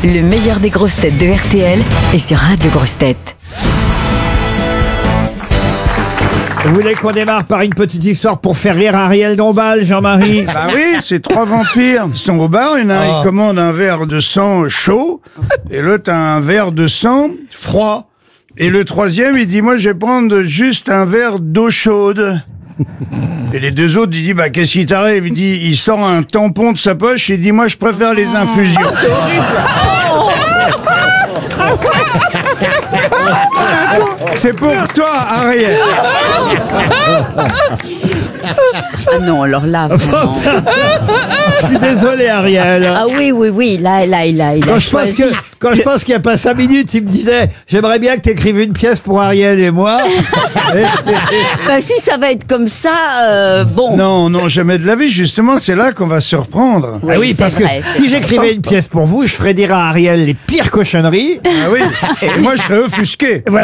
Le meilleur des grosses têtes de RTL est sur Radio Grosses Têtes. Vous voulez qu'on démarre par une petite histoire pour faire rire Ariel Dombal, Jean-Marie? Bah oui, c'est trois vampires. Ils sont au bar, il y en a un, il commande un verre de sang chaud, et l'autre un verre de sang froid. Et le troisième, il dit, moi je vais prendre juste un verre d'eau chaude. Et les deux autres, il dit, bah qu'est-ce qui t'arrive? Il dit, il sort un tampon de sa poche, et il dit, moi je préfère les infusions. C'est pour toi, Ariel. Ah non, alors là, vraiment. Je suis désolé, Ariel. Ah oui, là, il a Quand je pense qu'il n'y a pas 5 minutes, il me disait « J'aimerais bien que tu écrives une pièce pour Ariel et moi. » Bah, si ça va être comme ça, bon. Non, jamais de la vie, justement, c'est là qu'on va se reprendre. Ah oui, parce que si j'écrivais une pièce pour vous, je ferais dire à Ariel les pires cochonneries. Ah oui, et moi je serais offusqué. Voilà.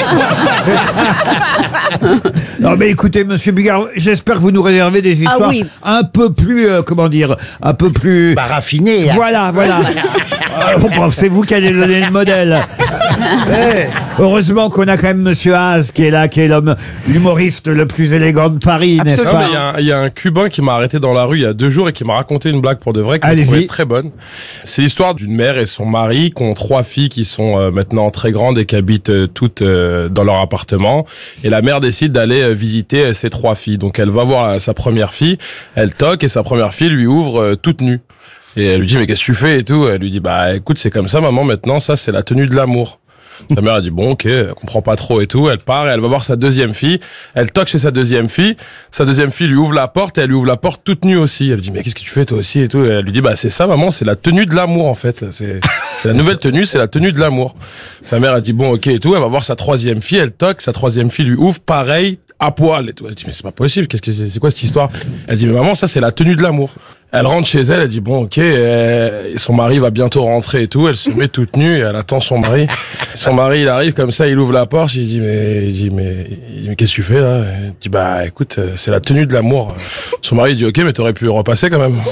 Non mais écoutez, Monsieur Bigard, j'espère que vous nous réservez des histoires un peu plus, un peu plus... raffiné. Voilà. C'est vous qui allez donner le modèle. Heureusement qu'on a quand même Monsieur Haas qui est là, qui est l'humoriste le plus élégant de Paris, n'est-ce pas? Il y a un Cubain qui m'a arrêté dans la rue il y a 2 jours et qui m'a raconté une blague pour de vrai que je trouvais très bonne. C'est l'histoire d'une mère et son mari qui ont 3 filles qui sont maintenant très grandes et qui habitent toutes dans leur appartement. Et la mère décide d'aller visiter ses 3 filles. Donc elle va voir sa première fille, elle toque et sa première fille lui ouvre toute nue. Et elle lui dit, mais qu'est-ce que tu fais et tout? Elle lui dit, bah écoute, c'est comme ça maman, maintenant ça c'est la tenue de l'amour. Sa mère a dit, bon ok, elle comprend pas trop et tout. Elle part et elle va voir sa deuxième fille. Elle toque chez sa deuxième fille. Sa deuxième fille lui ouvre la porte et elle lui ouvre la porte toute nue aussi. Elle lui dit, mais qu'est-ce que tu fais toi aussi et tout. Et elle lui dit, bah c'est ça maman, c'est la tenue de l'amour en fait. C'est la nouvelle tenue, c'est la tenue de l'amour. Sa mère a dit, bon ok et tout. Elle va voir sa troisième fille, elle toque, sa troisième fille lui ouvre, pareil, à poil et tout. Elle dit, mais c'est pas possible, qu'est-ce que c'est quoi cette histoire? Elle dit, mais maman, ça c'est la tenue de l'amour. Elle rentre chez elle, elle dit bon ok, son mari va bientôt rentrer et tout, elle se met toute nue et elle attend son mari. Son mari il arrive comme ça, il ouvre la porte, il dit mais qu'est-ce que tu fais là? Elle dit bah écoute, c'est la tenue de l'amour. Son mari dit ok, mais t'aurais pu repasser quand même.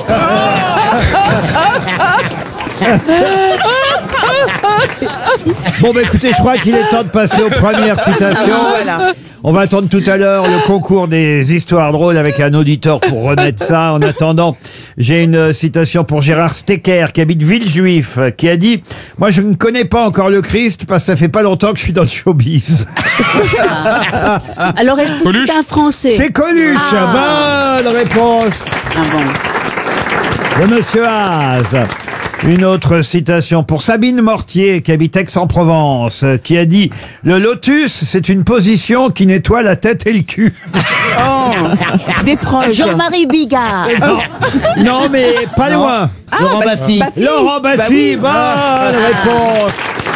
Bon bah écoutez, je crois qu'il est temps de passer aux premières citations. Voilà. On va attendre tout à l'heure le concours des histoires drôles avec un auditeur pour remettre ça. En attendant, j'ai une citation pour Gérard Stecker qui habite Villejuif, qui a dit « Moi je ne connais pas encore le Christ parce que ça fait pas longtemps que je suis dans le showbiz. » Alors est-ce que c'est un Français? C'est Coluche. Bonne réponse de Monsieur Haas. Une autre citation pour Sabine Mortier, qui habite Aix-en-Provence, qui a dit « Le lotus, c'est une position qui nettoie la tête et le cul. » Des proches. Jean-Marie Bigard. Non, mais pas loin. Laurent Baffy. Laurent Baffy, bonne réponse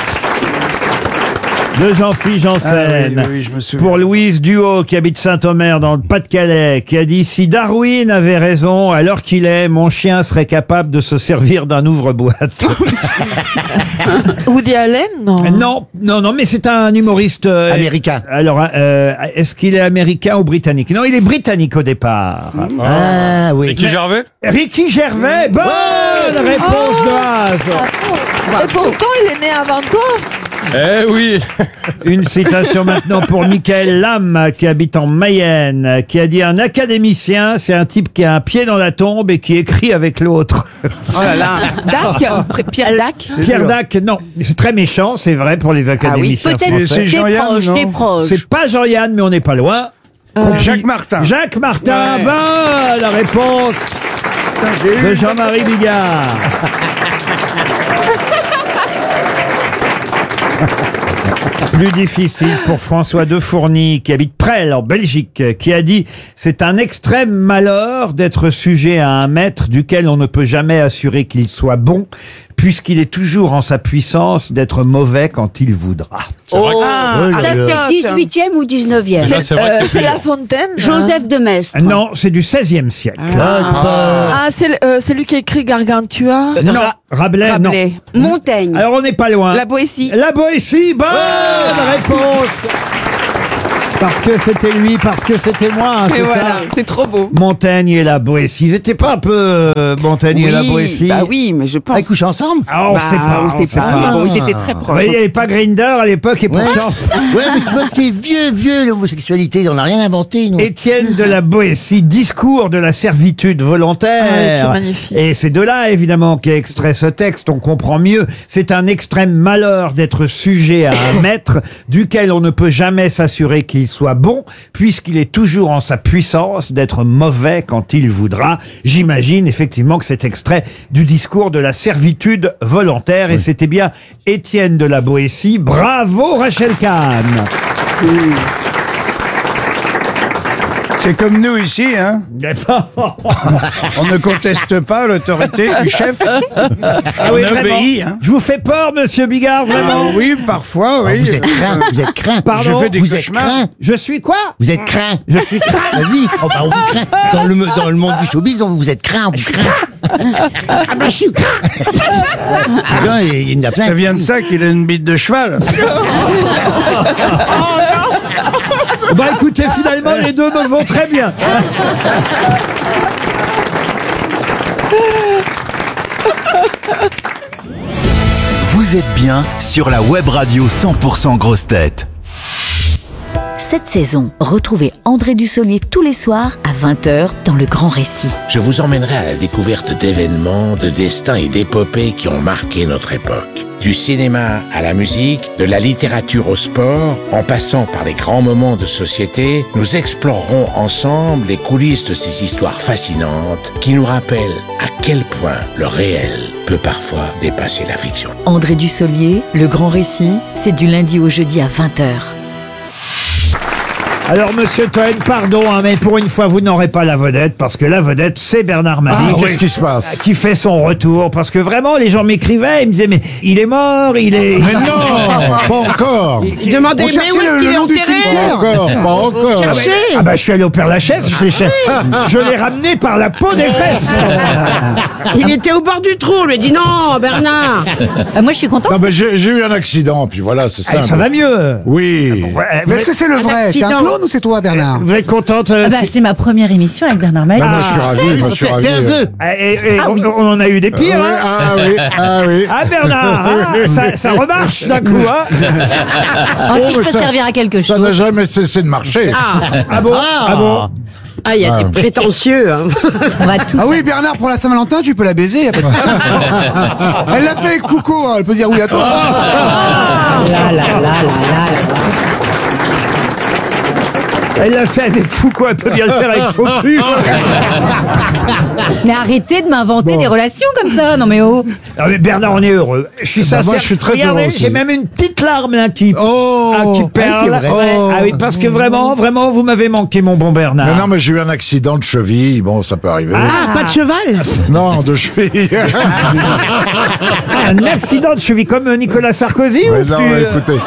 de Jean-Philippe Janssen. Oui, je me souviens. Pour Louise Duhaut, qui habite Saint-Omer dans le Pas-de-Calais, qui a dit « Si Darwin avait raison, à l'heure qu'il est, mon chien serait capable de se servir d'un ouvre-boîte. » Woody Allen, non? Non, mais c'est un humoriste... Américain. Alors, est-ce qu'il est américain ou britannique? Non, il est britannique au départ. Ah oui. Ricky Gervais? Ricky Gervais, bonne réponse de Haas. Et pourtant, il est né avant toi. Eh oui. Une citation maintenant pour Michael Lam, qui habite en Mayenne, qui a dit « Un académicien, c'est un type qui a un pied dans la tombe et qui écrit avec l'autre. » Oh là là. Dac, Pierre Dac. Pierre Dac, non. C'est très méchant, c'est vrai, pour les académiciens Peut-être français. des proches. C'est pas Jean-Yann, mais on n'est pas loin. Jacques Martin. Jacques Martin, bonne réponse de Jean-Marie Bigard. Plus difficile pour François Defourny, qui habite Presles, en Belgique, qui a dit « C'est un extrême malheur d'être sujet à un maître duquel on ne peut jamais assurer qu'il soit bon, puisqu'il est toujours en sa puissance d'être mauvais quand il voudra. » C'est vrai que... Ça c'est 18e ou 19e? Là, c'est vrai que C'est La Fontaine. Joseph de Maistre. Non, c'est du XVIe siècle. C'est lui qui a écrit Gargantua. Non, Rabelais, non. Montaigne. Alors on n'est pas loin. La Boétie. La Boétie, bonne réponse Parce que c'était lui, parce que c'était moi, hein, Et c'est voilà, ça. c'est trop beau. Montaigne et la Boétie. Ils étaient pas un peu Montaigne et la Boétie? bah oui, mais je pense. Ils couchent ensemble? Ah, on Bah, sait pas. on sait pas. Bon, ils étaient très Vous proches. voyez, il n'y avait pas Grindr à l'époque et pourtant... Ouais, mais tu vois que c'est vieux, l'homosexualité. On n'a rien inventé, nous. Étienne de la Boétie, discours de la servitude volontaire. Ah, magnifique. Et c'est de là, évidemment, qu'est extrait ce texte. On comprend mieux. C'est un extrême malheur d'être sujet à un maître duquel on ne peut jamais s'assurer qu'il soit bon, puisqu'il est toujours en sa puissance d'être mauvais quand il voudra. J'imagine effectivement que c'est extrait du discours de la servitude volontaire. Et c'était bien Étienne de la Boétie. Bravo, Rachel Kahn. C'est comme nous ici, hein. On ne conteste pas l'autorité du chef. Ah On oui, vraiment. obéit, hein. Je vous fais peur, monsieur Bigard, vraiment? Oui, parfois, oui. Vous êtes craint, vous êtes craint. Pardon? Je fais des Vous êtes cauchemars. craint. Je suis quoi? Vous êtes craint. Je suis craint. Vas-y, on vous craint. Dans le monde du showbiz, vous êtes craint, on vous craint. Ah ben, je suis craint. Il y en a plein. Ça vient de ça qu'il a une bite de cheval. Bah écoutez, finalement, les deux me vont très bien. Vous êtes bien sur la web radio 100% grosses têtes. Cette saison, retrouvez André Dussolier tous les soirs à 20h dans Le Grand Récit. Je vous emmènerai à la découverte d'événements, de destins et d'épopées qui ont marqué notre époque. Du cinéma à la musique, de la littérature au sport, en passant par les grands moments de société, nous explorerons ensemble les coulisses de ces histoires fascinantes qui nous rappellent à quel point le réel peut parfois dépasser la fiction. André Dussolier, Le Grand Récit, c'est du lundi au jeudi à 20h. Alors, monsieur Toen, pardon, hein, mais pour une fois, vous n'aurez pas la vedette, parce que la vedette, c'est Bernard Mabille. Qu'est-ce qui se passe? Qui fait son retour, parce que vraiment, les gens m'écrivaient, ils me disaient, mais il est mort, il est... Mais non, pas encore. Demandez, mais où est-ce qu'il est enterré? Pas encore. Ah bah, je suis allé au Père-Lachaise, je l'ai ramené par la peau des fesses. Il était au bord du trou, on lui a dit non, Bernard. Moi, je suis contente. Non, mais j'ai eu un accident, puis voilà, c'est ça. Ah, ça va mieux. Oui. Ouais, Mais est-ce que c'est le vrai? C'est un clone ou c'est toi, Bernard? vous êtes contente C'est ma première émission avec Bernard Mabille. Moi, je suis ravi, moi, je suis ravi. Fais un vœu. on en a eu des pires, hein. Ah oui, ah oui. Ah Bernard, ça remarche d'un coup, hein. Si je peux servir à quelque Ça n'a chose. jamais cessé de marcher. Ah bon? Ah bon? Ah, il y a des prétentieux. Hein. On va tout. Ah oui, Bernard, pour la Saint-Valentin, tu peux la baiser. Y a pas de... Elle l'a fait avec Foucault, hein, elle peut dire oui à toi. Elle l'a fait avec Foucault, elle peut bien le faire avec Faucu. Mais arrêtez de m'inventer des relations comme ça. Non mais oh. Ah, mais Bernard, on est heureux. Je suis sincère. moi, je suis très Regardez, heureux aussi. j'ai même une petite larme là qui Oh, perle. c'est vrai. Ah oui, parce que vraiment, vous m'avez manqué, mon bon Bernard. Mais non, mais j'ai eu un accident de cheville. Bon, ça peut arriver. Ah, pas de cheval? Non, de cheville. Un accident de cheville comme Nicolas Sarkozy Mais ou non, plus écoutez.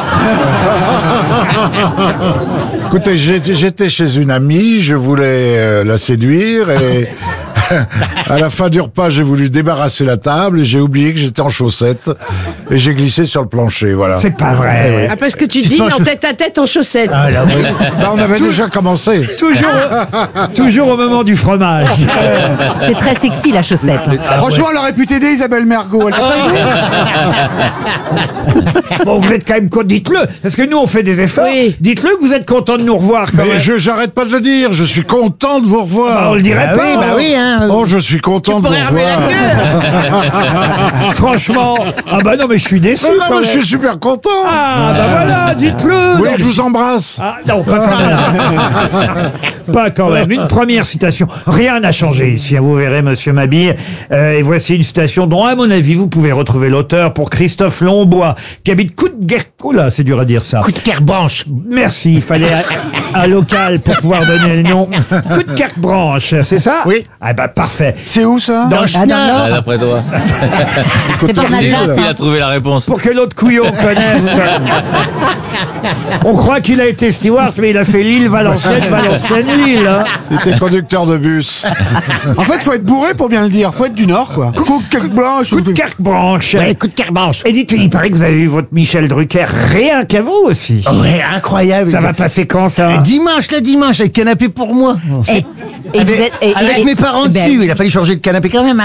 Écoutez, j'étais chez une amie, je voulais la séduire et à la fin du repas, j'ai voulu débarrasser la table et j'ai oublié que j'étais en chaussettes et j'ai glissé sur le plancher, voilà. C'est pas vrai. Ah, parce que tu dis en tête à tête en chaussettes. Ah, là, oui. Bah, on avait déjà commencé. Toujours au moment du fromage. C'est très sexy la chaussette. Franchement, elle aurait pu t'aider, Isabelle Mergo. Elle t'a pas aidé. Bon, vous êtes quand même dites-le, parce que nous on fait des efforts. Oui. Dites-le que vous êtes content de nous revoir quand Mais même. j'arrête pas de le dire, je suis content de vous revoir. On le dirait pas. Bah oui, hein. Oh, je suis content de vous pourrais remuer la revoir. Franchement, ah bah non mais je suis déçu. Mais non, quand mais je même. suis super content. Ah bah voilà, dites-le. Vous voulez Non, que je vous embrasse? Ah non, pas quand même. Pas quand même. Une première citation. Rien n'a changé ici, hein, vous verrez, monsieur Mabille. Et voici une citation dont, à mon avis, vous pouvez retrouver l'auteur pour Christophe Lombois, qui habite Oh là, c'est dur à dire ça. Coup de Kerbranche. Merci, il fallait un local pour pouvoir donner le nom. Coup de Kerkbranche, c'est ça? Oui. Ah bah parfait. C'est où ça? Dans le Schnitt. D'après toi. C'est pas mal ça. Il a trouvé la réponse. Pour que l'autre couillon connaisse. On croit qu'il a été steward, mais il a fait Lille, Valenciennes, Valenciennes-Lille. Hein. C'était conducteur de bus. En fait, faut être bourré pour bien le dire. Faut être du Nord, quoi. Coup de carte blanche. Coup de carte blanche. Ouais, coup de carte blanche. Et dites, il paraît que vous avez eu votre Michel Drucker rien qu'à vous aussi. Ouais, incroyable. Ça va passer quand, ça? Dimanche, avec canapé pour moi. Et vous êtes- et- Avec et- mes parents ben, dessus. Il a fallu changer de canapé quand même.